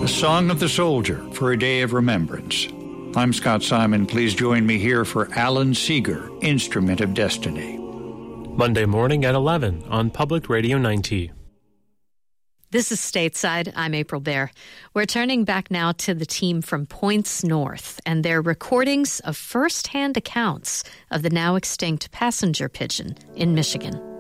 The Song of the Soldier for a Day of Remembrance. I'm Scott Simon. Please join me here for Alan Seeger, Instrument of Destiny. Monday morning at 11 on Public Radio 90. This is Stateside. I'm April Baer. We're turning back now to the team from Points North and their recordings of first-hand accounts of the now extinct passenger pigeon in Michigan.